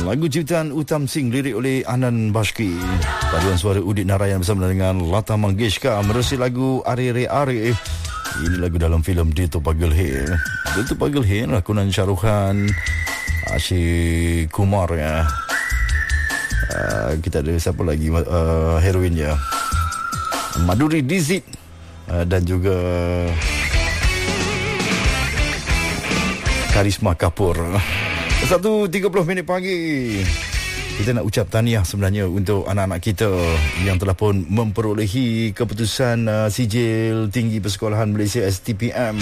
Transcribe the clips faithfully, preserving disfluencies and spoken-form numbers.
Lagu ciptaan Uttam Singh, lirik oleh Anand Bashki, paduan suara Udit Narayan bersama dengan Lata Mangeshkar menerusi lagu Are Re Are. Ini lagu dalam filem Dilto Pagal Hai. Dilto Pagal Hai lakonan Shah Rukh Khan, Akshay Kumar ya. Uh, kita ada siapa lagi uh, heroinnya, Madhuri Dixit uh, dan juga Karisma Kapoor. satu tiga puluh minit pagi. Kita nak ucap tahniah sebenarnya untuk anak-anak kita yang telah pun memperolehi keputusan uh, sijil tinggi persekolahan Malaysia S T P M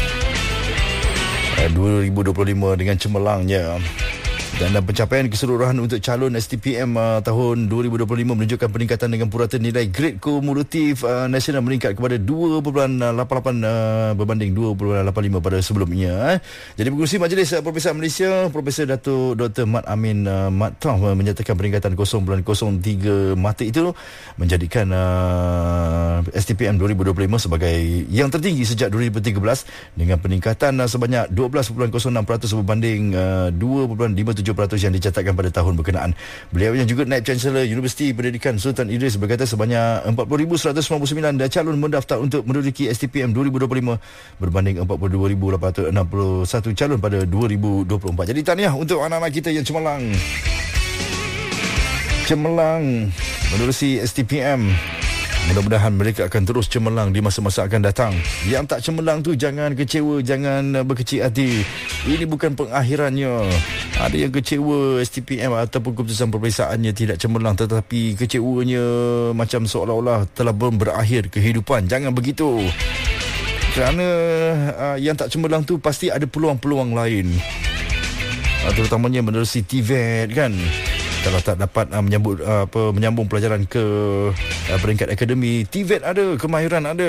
uh, dua ribu dua puluh lima dengan cemerlangnya. Dan pencapaian keseluruhan untuk calon S T P M uh, tahun dua ribu dua puluh lima menunjukkan peningkatan dengan purata nilai grade kumulatif uh, nasional meningkat kepada dua perpuluhan lapan lapan uh, berbanding dua perpuluhan lapan lima pada sebelumnya. Eh. Jadi pengerusi Majlis uh, Profesor Malaysia, Profesor Datuk Doktor Mat Amin uh, Mat Tauh uh, menyatakan peningkatan kosong perpuluhan kosong tiga mata itu menjadikan uh, S T P M dua ribu dua puluh lima sebagai yang tertinggi sejak dua ribu tiga belas dengan peningkatan uh, sebanyak dua belas perpuluhan kosong enam peratus berbanding uh, dua perpuluhan lima tujuh peratus yang dicatatkan pada tahun berkenaan. Beliau yang juga Naib Chancellor Universiti Pendidikan Sultan Idris berkata sebanyak empat puluh ribu seratus sembilan puluh sembilan calon mendaftar untuk menduduki S T P M dua ribu dua puluh lima berbanding empat puluh dua ribu lapan ratus enam puluh satu calon pada dua ribu dua puluh empat. Jadi tahniah untuk anak-anak kita yang cemerlang. Cemerlang menerusi S T P M. Mudah-mudahan mereka akan terus cemerlang di masa-masa akan datang. Yang tak cemerlang tu jangan kecewa, jangan berkecil hati. Ini bukan pengakhirannya. Ada yang kecewa S T P M ataupun keputusan pemeriksaannya tidak cemerlang, tetapi kecewanya macam seolah-olah telah berakhir kehidupan. Jangan begitu. Kerana uh, yang tak cemerlang tu pasti ada peluang-peluang lain. Uh, terutamanya menerusi T V E T kan. Kalau tak dapat uh, menyambut uh, apa menyambung pelajaran ke uh, peringkat akademi, T V E T ada, kemahiran ada.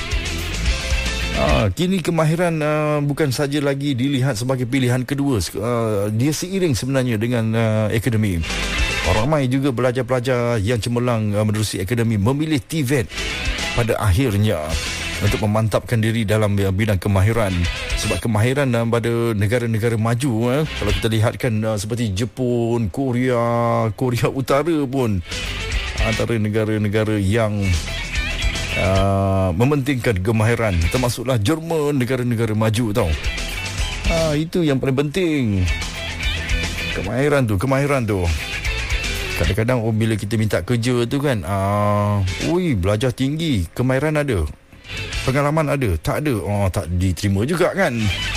Uh, kini kemahiran uh, bukan saja lagi dilihat sebagai pilihan kedua, uh, dia seiring sebenarnya dengan uh, akademi. Ramai juga pelajar-pelajar yang cemerlang uh, menerusi akademi memilih T V E T pada akhirnya untuk memantapkan diri dalam uh, bidang kemahiran. Sebab kemahiran uh, pada negara-negara maju, uh, kalau kita lihatkan uh, seperti Jepun, Korea, Korea Utara pun antara negara-negara yang uh, mementingkan kemahiran, termasuklah Jerman, negara-negara maju tau. Uh, itu yang paling penting. Kemahiran tu, kemahiran tu. Kadang-kadang oh, bila kita minta kerja tu kan, uh, ui, belajar tinggi, kemahiran ada, pengalaman ada, tak ada, oh, tak diterima juga kan.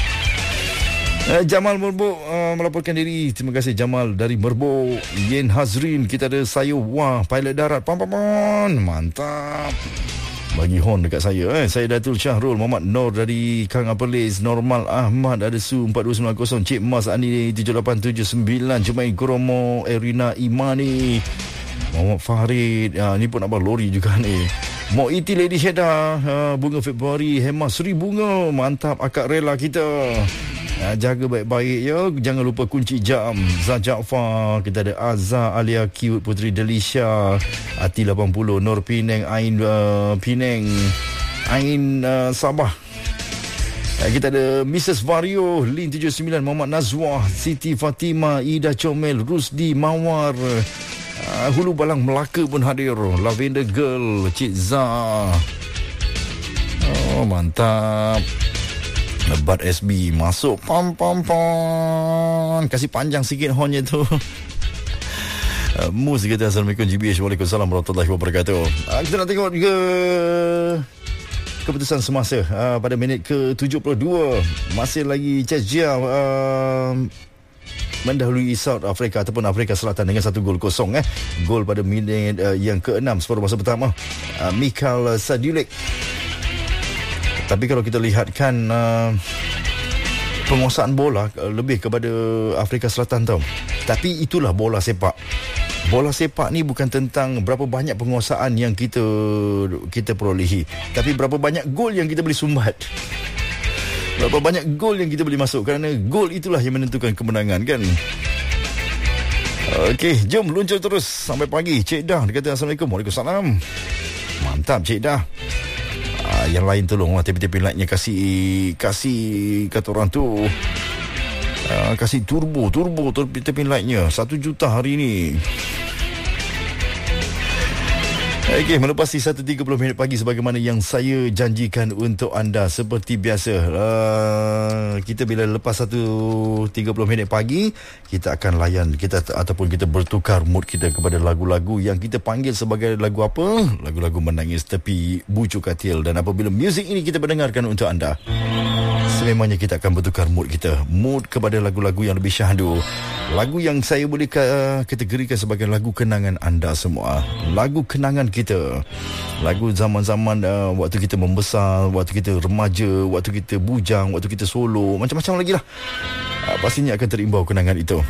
uh, Jamal Merbok uh, melaporkan diri. Terima kasih Jamal dari Merbok. Yen Hazrin, kita ada saya, wah, pilot darat, pam pam pam, mantap. Bagi horn dekat saya eh. Saya Datul Syahrul Muhammad Nur dari Kang Apelis, Normal Ahmad ada Su empat dua sembilan kosong, Cik Mas Ani tujuh lapan tujuh sembilan, Cemai Kromo, Erina Imani, Muhammad Farid, ah, ni pun abang lori juga ni. Mo Iti Lady Heda, uh, bunga Februari, Hema Seri Bunga, mantap akak rela kita. Uh, jaga baik-baik ya, jangan lupa kunci jam. Zah Jaafar, kita ada Azhar Alia Cute, Putri Delisha, Ati lapan puluh, Nur Pineng, Ain uh, Pineng, Ain uh, Sabah. Uh, kita ada Missus Vario, Lin tujuh sembilan, Muhammad Nazwah, Siti Fatima, Ida Comel, Rusdi Mawar, Uh, Hulu Balang Melaka pun hadir. Lavender Girl, Cik Zah. Oh, mantap. Lebat S B masuk. Pam pam pam. Kasih panjang sikit hornnya tu. uh, Mus kata Assalamualaikum G B H. Waalaikumsalam warahmatullahi wabarakatuh. uh, Kita nak tengok juga keputusan semasa uh, pada minit ke tujuh puluh dua. Masih lagi Chechia uh, mendahului South Africa ataupun Afrika Selatan dengan satu gol kosong eh. Gol pada minit uh, yang keenam separuh masa pertama, uh, Mikhail Sadulek. Tapi kalau kita lihatkan uh, penguasaan bola uh, lebih kepada Afrika Selatan tau. Tapi itulah bola sepak. Bola sepak ni bukan tentang berapa banyak penguasaan yang kita kita perolehi, tapi berapa banyak gol yang kita boleh sumbat. Berapa banyak gol yang kita boleh masuk, kerana gol itulah yang menentukan kemenangan kan. Okey, jom luncur terus sampai pagi. Cik Dah dia kata Assalamualaikum. Waalaikumsalam. Mantap Cik Dah. Uh, yang lain tolonglah tepi-tepi like-nya kasih kasih kata orang tu. uh, kasih turbo turbo tepi lightnya satu juta hari ni. Okey, melepasi satu tiga puluh minit pagi sebagaimana yang saya janjikan untuk anda. Seperti biasa, uh, kita bila lepas satu tiga puluh minit pagi, kita akan layan kita ataupun kita bertukar mood kita kepada lagu-lagu yang kita panggil sebagai lagu apa? Lagu-lagu menangis tepi bucu katil. Dan apabila muzik ini kita mendengarkan untuk anda, sememangnya kita akan bertukar mood kita, mood kepada lagu-lagu yang lebih syahdu, lagu yang saya boleh uh, kategorikan sebagai lagu kenangan anda semua, lagu kenangan kita, lagu zaman-zaman uh, waktu kita membesar, waktu kita remaja, waktu kita bujang, waktu kita solo, macam-macam lagi lah. Uh, pastinya akan terimbau kenangan itu.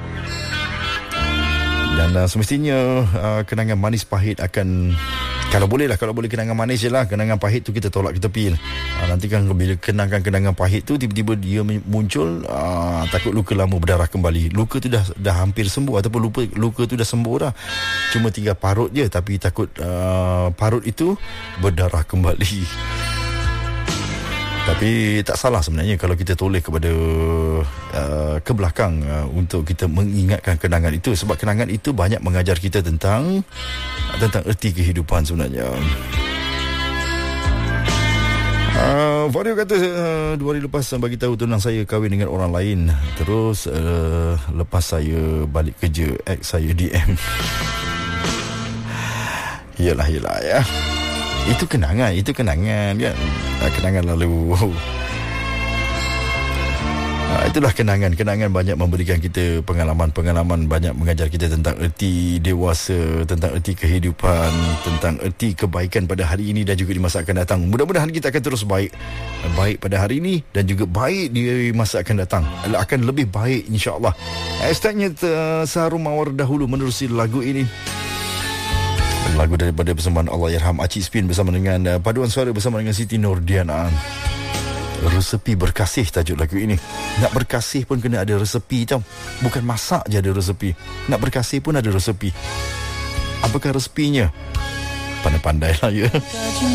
Dan uh, semestinya uh, kenangan manis pahit akan, kalau boleh lah, kalau boleh kenangan manis je lah. Kenangan pahit tu kita tolak ke tepi. uh, Nanti kan bila kenangan-kenangan pahit tu tiba-tiba dia muncul, uh, takut luka lama berdarah kembali. Luka tu dah dah hampir sembuh, ataupun luka, luka tu dah sembuh dah, cuma tinggal parut je. Tapi takut uh, parut itu berdarah kembali. Tapi tak salah sebenarnya kalau kita toleh kepada uh, ke belakang uh, untuk kita mengingatkan kenangan itu, sebab kenangan itu banyak mengajar kita tentang tentang erti kehidupan sebenarnya. Uh, Vario kata uh, dua hari lepas bagi tahu tunang saya kahwin dengan orang lain. Terus uh, lepas saya balik kerja, ex saya D M. Yalah yalah ya. Itu kenangan, itu kenangan kan. Kenangan lalu. Itulah kenangan. Kenangan banyak memberikan kita pengalaman-pengalaman, banyak mengajar kita tentang erti dewasa, tentang erti kehidupan, tentang erti kebaikan pada hari ini dan juga di masa akan datang. Mudah-mudahan kita akan terus baik. Baik pada hari ini dan juga baik di masa akan datang. Akan lebih baik insya-Allah. Hashtagnya Saharum Mawar dahulu menerusi lagu ini. Lagu daripada persembahan Allahyarham Acik Spin bersama dengan uh, paduan suara bersama dengan Siti Nordiana. Resepi berkasih tajuk lagu ini. Nak berkasih pun kena ada resepi tau. Bukan masak je ada resepi. Nak berkasih pun ada resepi. Apakah resepinya? Pandai-pandai lah ya.